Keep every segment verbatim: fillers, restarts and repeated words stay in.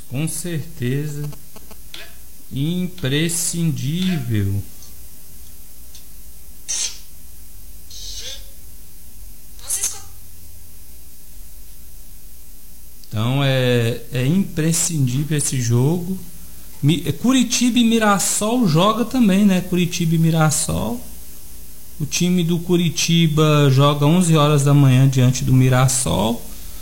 Com certeza. Imprescindível. Então é, é imprescindível esse jogo. Curitiba e Mirassol joga também, né? Curitiba e Mirassol. O time do Curitiba joga onze horas da manhã diante do Mirassol.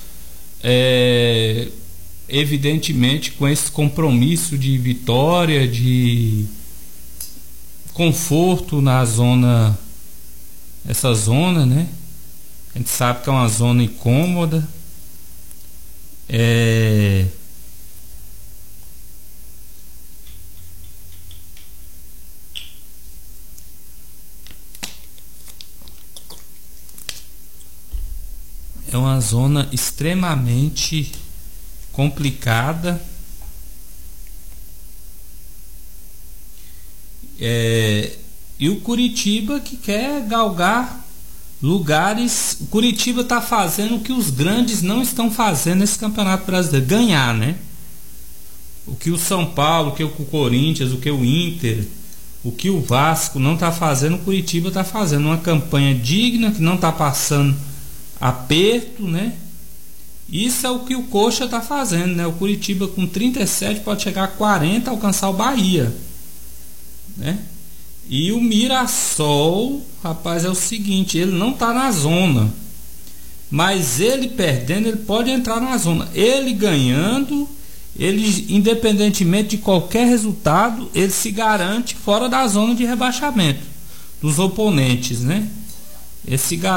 É, evidentemente com esse compromisso de vitória, de conforto na zona, essa zona, né? A gente sabe que é uma zona incômoda. É, é uma zona extremamente complicada. É, e o Curitiba que quer galgar lugares. O Curitiba está fazendo o que os grandes não estão fazendo nesse Campeonato Brasileiro, ganhar, né? O que o São Paulo, o que o Corinthians, o que o Inter, o que o Vasco não está fazendo, o Curitiba está fazendo uma campanha digna, que não está passando aperto, né? Isso é o que o Coxa está fazendo, né? O Curitiba com trinta e sete pode chegar a quarenta, alcançar o Bahia, né? E o Mirassol, rapaz, é o seguinte, ele não está na zona, mas ele perdendo, ele pode entrar na zona. Ele ganhando, ele, independentemente de qualquer resultado, ele se garante fora da zona de rebaixamento dos oponentes, né? Esse